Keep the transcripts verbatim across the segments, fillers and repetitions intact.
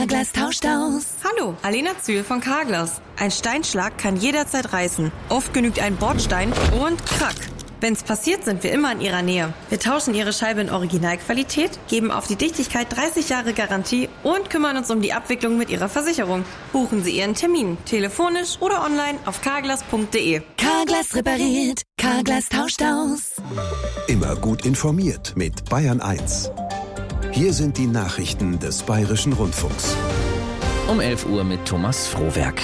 Carglass tauscht aus. Hallo, Alena Zühl von Carglass. Ein Steinschlag kann jederzeit reißen. Oft genügt ein Bordstein und krack. Wenn's passiert, sind wir immer in Ihrer Nähe. Wir tauschen Ihre Scheibe in Originalqualität, geben auf die Dichtigkeit dreißig Jahre Garantie und kümmern uns um die Abwicklung mit Ihrer Versicherung. Buchen Sie Ihren Termin, telefonisch oder online auf carglass punkt de. Carglass repariert, Carglass tauscht aus. Immer gut informiert mit Bayern eins. Hier sind die Nachrichten des Bayerischen Rundfunks. Um elf Uhr mit Thomas Frohwerk.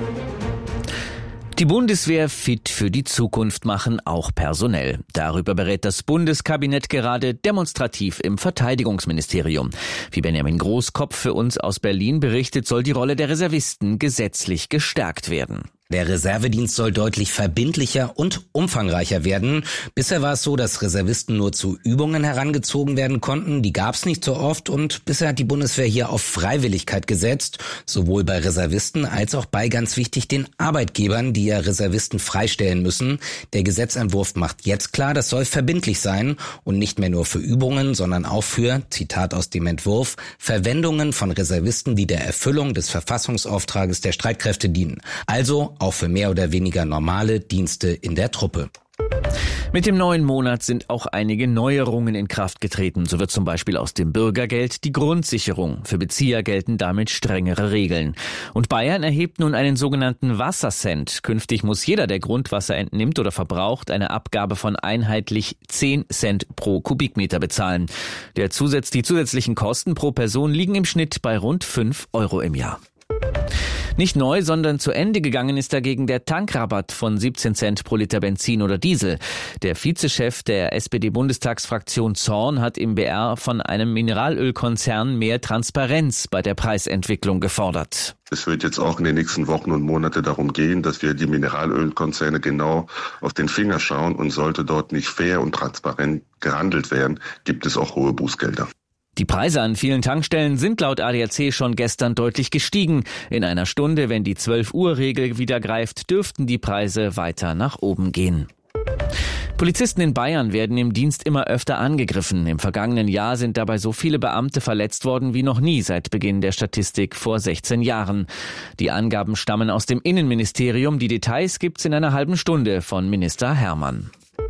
Die Bundeswehr fit für die Zukunft machen, auch personell. Darüber berät das Bundeskabinett gerade demonstrativ im Verteidigungsministerium. Wie Benjamin Großkopf für uns aus Berlin berichtet, soll die Rolle der Reservisten gesetzlich gestärkt werden. Der Reservedienst soll deutlich verbindlicher und umfangreicher werden. Bisher war es so, dass Reservisten nur zu Übungen herangezogen werden konnten. Die gab es nicht so oft und bisher hat die Bundeswehr hier auf Freiwilligkeit gesetzt. Sowohl bei Reservisten als auch bei, ganz wichtig, den Arbeitgebern, die ja Reservisten freistellen müssen. Der Gesetzentwurf macht jetzt klar, das soll verbindlich sein und nicht mehr nur für Übungen, sondern auch für, Zitat aus dem Entwurf, Verwendungen von Reservisten, die der Erfüllung des Verfassungsauftrages der Streitkräfte dienen. Also auch für mehr oder weniger normale Dienste in der Truppe. Mit dem neuen Monat sind auch einige Neuerungen in Kraft getreten. So wird zum Beispiel aus dem Bürgergeld die Grundsicherung. Für Bezieher gelten damit strengere Regeln. Und Bayern erhebt nun einen sogenannten Wassercent. Künftig muss jeder, der Grundwasser entnimmt oder verbraucht, eine Abgabe von einheitlich zehn Cent pro Kubikmeter bezahlen. Der Zusatz, die zusätzlichen Kosten pro Person liegen im Schnitt bei rund fünf Euro im Jahr. Nicht neu, sondern zu Ende gegangen ist dagegen der Tankrabatt von siebzehn Cent pro Liter Benzin oder Diesel. Der Vizechef der S P D-Bundestagsfraktion Zorn hat im B R von einem Mineralölkonzern mehr Transparenz bei der Preisentwicklung gefordert. Es wird jetzt auch in den nächsten Wochen und Monaten darum gehen, dass wir die Mineralölkonzerne genau auf den Finger schauen, und sollte dort nicht fair und transparent gehandelt werden, gibt es auch hohe Bußgelder. Die Preise an vielen Tankstellen sind laut A D A C schon gestern deutlich gestiegen. In einer Stunde, wenn die zwölf Uhr Regel wieder greift, dürften die Preise weiter nach oben gehen. Polizisten in Bayern werden im Dienst immer öfter angegriffen. Im vergangenen Jahr sind dabei so viele Beamte verletzt worden wie noch nie seit Beginn der Statistik vor sechzehn Jahren. Die Angaben stammen aus dem Innenministerium. Die Details gibt's in einer halben Stunde von Minister Hermann.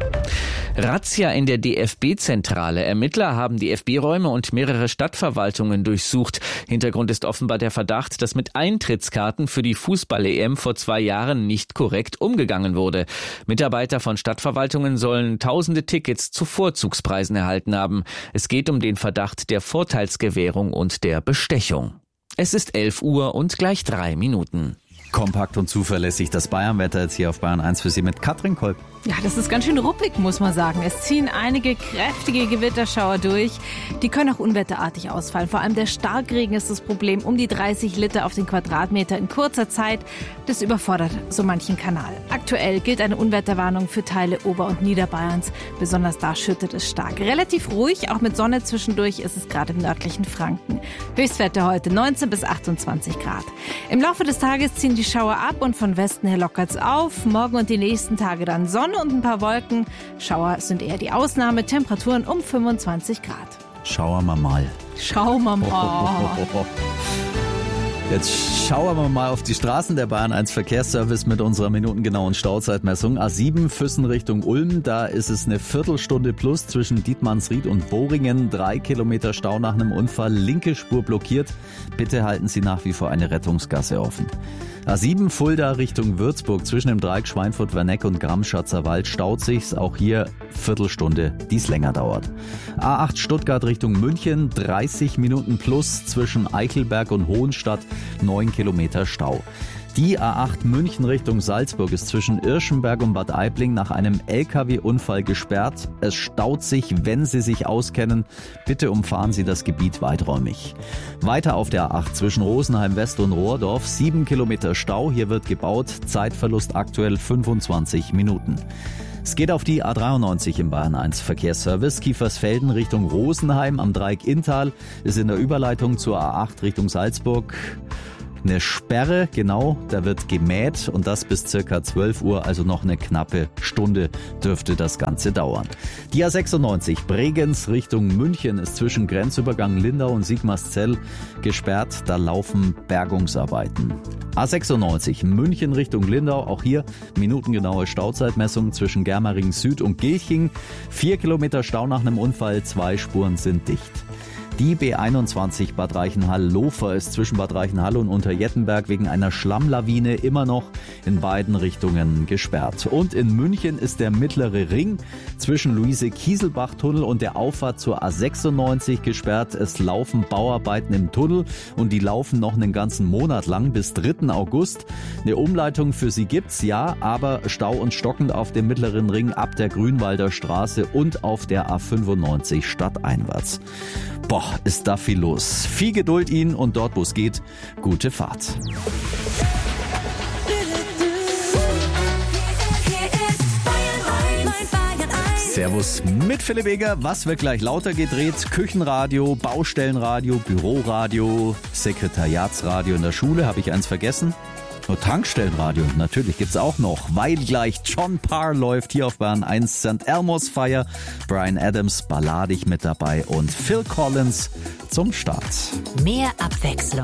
Razzia in der D F B-Zentrale. Ermittler haben die F B-Räume und mehrere Stadtverwaltungen durchsucht. Hintergrund ist offenbar der Verdacht, dass mit Eintrittskarten für die Fußball-E M vor zwei Jahren nicht korrekt umgegangen wurde. Mitarbeiter von Stadtverwaltungen sollen tausende Tickets zu Vorzugspreisen erhalten haben. Es geht um den Verdacht der Vorteilsgewährung und der Bestechung. Es ist elf Uhr und gleich drei Minuten. Kompakt und zuverlässig das Bayernwetter jetzt hier auf Bayern eins für Sie mit Katrin Kolb. Ja, das ist ganz schön ruppig, muss man sagen. Es ziehen einige kräftige Gewitterschauer durch. Die können auch unwetterartig ausfallen. Vor allem der Starkregen ist das Problem. Um die dreißig Liter auf den Quadratmeter in kurzer Zeit. Das überfordert so manchen Kanal. Aktuell gilt eine Unwetterwarnung für Teile Ober- und Niederbayerns. Besonders da schüttet es stark. Relativ ruhig, auch mit Sonne zwischendurch ist es gerade im nördlichen Franken. Höchstwerte heute neunzehn bis achtundzwanzig Grad. Im Laufe des Tages ziehen die Schauer ab und von Westen her lockert es auf. Morgen und die nächsten Tage dann Sonne und ein paar Wolken. Schauer sind eher die Ausnahme. Temperaturen um fünfundzwanzig Grad. Schauen wir mal. Schauen wir mal. Oh, oh, oh, oh. Jetzt schauen wir mal auf die Straßen. Der Bayern eins Verkehrsservice mit unserer minutengenauen Stauzeitmessung. A sieben Füssen Richtung Ulm, da ist es eine Viertelstunde plus zwischen Dietmannsried und Boringen. Drei Kilometer Stau nach einem Unfall, linke Spur blockiert. Bitte halten Sie nach wie vor eine Rettungsgasse offen. A sieben Fulda Richtung Würzburg zwischen dem Dreieck Schweinfurt-Werneck und Gramm-Schatzer Wald staut sich's. Auch hier Viertelstunde, die es länger dauert. A acht Stuttgart Richtung München, dreißig Minuten plus zwischen Eichelberg und Hohenstadt, neun Kilometer Stau. Die A acht München Richtung Salzburg ist zwischen Irschenberg und Bad Aibling nach einem L K W-Unfall gesperrt. Es staut sich, wenn Sie sich auskennen. Bitte umfahren Sie das Gebiet weiträumig. Weiter auf der A acht zwischen Rosenheim West und Rohrdorf, sieben Kilometer Stau. Hier wird gebaut. Zeitverlust aktuell fünfundzwanzig Minuten. Es geht auf die A dreiundneunzig im Bayern eins Verkehrsservice. Kiefersfelden Richtung Rosenheim am Dreieck Inntal ist in der Überleitung zur A acht Richtung Salzburg eine Sperre, genau, da wird gemäht und das bis circa zwölf Uhr, also noch eine knappe Stunde dürfte das Ganze dauern. Die A sechsundneunzig Bregenz Richtung München ist zwischen Grenzübergang Lindau und Sigmarszell gesperrt, da laufen Bergungsarbeiten. A sechsundneunzig München Richtung Lindau, auch hier minutengenaue Stauzeitmessung zwischen Germering Süd und Gilching. Vier Kilometer Stau nach einem Unfall, zwei Spuren sind dicht. Die B einundzwanzig Bad Reichenhall-Lofer ist zwischen Bad Reichenhall und Unterjettenberg wegen einer Schlammlawine immer noch in beiden Richtungen gesperrt. Und in München ist der mittlere Ring zwischen Luise-Kieselbach-Tunnel und der Auffahrt zur A sechsundneunzig gesperrt. Es laufen Bauarbeiten im Tunnel und die laufen noch einen ganzen Monat lang bis dritten August. Eine Umleitung für sie gibt's, ja, aber Stau und stockend auf dem mittleren Ring ab der Grünwalder Straße und auf der A fünfundneunzig stadteinwärts. Boah, ist da viel los. Viel Geduld Ihnen und dort, wo es geht, gute Fahrt. Servus mit Philipp Eger. Was wird gleich lauter gedreht? Küchenradio, Baustellenradio, Büroradio, Sekretariatsradio in der Schule. Habe ich eins vergessen? Nur Tankstellenradio, natürlich gibt's auch noch, weil gleich John Parr läuft hier auf Bayern eins, Sankt Elmo's Fire, Bryan Adams balladig mit dabei und Phil Collins zum Start. Mehr Abwechslung